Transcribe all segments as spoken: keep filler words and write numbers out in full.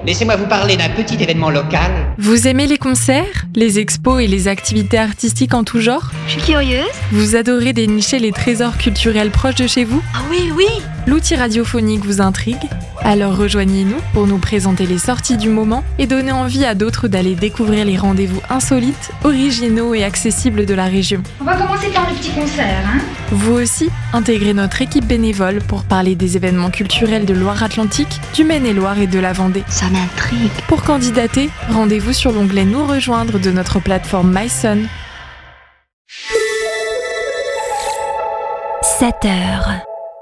Laissez-moi vous parler d'un petit événement local. Vous aimez les concerts, les expos et les activités artistiques en tout genre ? Je suis curieuse. Vous adorez dénicher les trésors culturels proches de chez vous ? Ah oui, oui. L'outil radiophonique vous intrigue ? Alors rejoignez-nous pour nous présenter les sorties du moment et donner envie à d'autres d'aller découvrir les rendez-vous insolites, originaux et accessibles de la région. On va commencer par le petit concert, hein ? Vous aussi, intégrez notre équipe bénévole pour parler des événements culturels de Loire-Atlantique, du Maine-et-Loire et de la Vendée. Ça m'intrigue. Pour candidater, rendez-vous sur l'onglet Nous rejoindre de notre plateforme MySun. sept heures.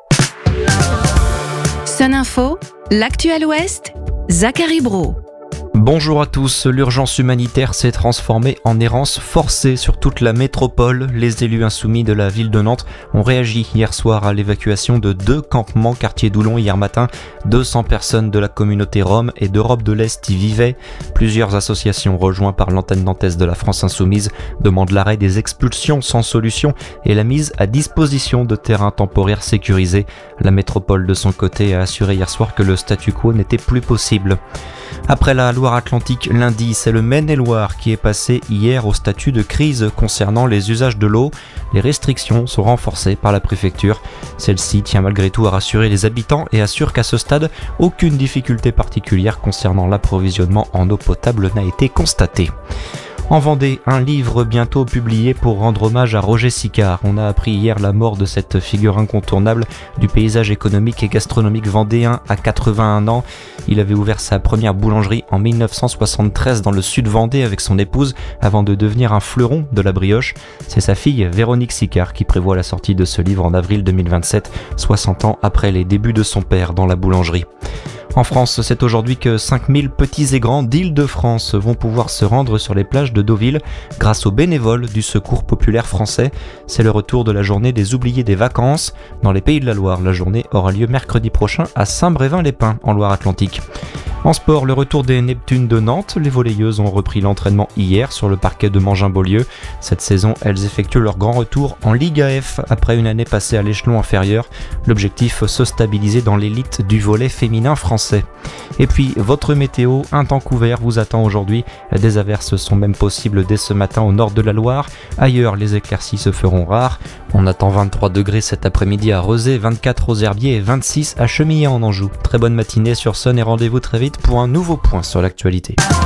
Sun Info, l'actu à l'Ouest, Zachary Brault. Bonjour à tous, l'urgence humanitaire s'est transformée en errance forcée sur toute la métropole. Les élus insoumis de la ville de Nantes ont réagi hier soir à l'évacuation de deux campements quartier d'Oulon hier matin. deux cents personnes de la communauté Rome et d'Europe de l'Est y vivaient. Plusieurs associations rejointes par l'antenne nantaise de la France Insoumise demandent l'arrêt des expulsions sans solution et la mise à disposition de terrains temporaires sécurisés. La métropole de son côté a assuré hier soir que le statu quo n'était plus possible. Après la Loire-Atlantique lundi, c'est le Maine-et-Loire qui est passé hier au statut de crise concernant les usages de l'eau. Les restrictions sont renforcées par la préfecture. Celle-ci tient malgré tout à rassurer les habitants et assure qu'à ce stade, aucune difficulté particulière concernant l'approvisionnement en eau potable n'a été constatée. En Vendée, un livre bientôt publié pour rendre hommage à Roger Sicard. On a appris hier la mort de cette figure incontournable du paysage économique et gastronomique vendéen à quatre-vingt-un ans. Il avait ouvert sa première boulangerie en dix-neuf cent soixante-treize dans le sud Vendée avec son épouse avant de devenir un fleuron de la brioche. C'est sa fille Véronique Sicard qui prévoit la sortie de ce livre en avril deux mille vingt-sept, soixante ans après les débuts de son père dans la boulangerie. En France, c'est aujourd'hui que cinq mille petits et grands d'Île-de-France vont pouvoir se rendre sur les plages de Deauville grâce aux bénévoles du Secours populaire français. C'est le retour de la journée des oubliés des vacances. Dans les Pays de la Loire, la journée aura lieu mercredi prochain à Saint-Brévin-les-Pins en Loire-Atlantique. En sport, le retour des Neptunes de Nantes. Les volleyeuses ont repris l'entraînement hier sur le parquet de Mangin-Beaulieu. Cette saison, elles effectuent leur grand retour en Ligue A F après une année passée à l'échelon inférieur. L'objectif, se stabiliser dans l'élite du volley féminin français. Et puis, votre météo, un temps couvert vous attend aujourd'hui. Des averses sont même possibles dès ce matin au nord de la Loire. Ailleurs, les éclaircies se feront rares. On attend vingt-trois degrés cet après-midi à Rezé, vingt-quatre aux Herbiers et vingt-six à Chemillé en Anjou. Très bonne matinée sur Sun et rendez-vous très vite pour un nouveau point sur l'actualité.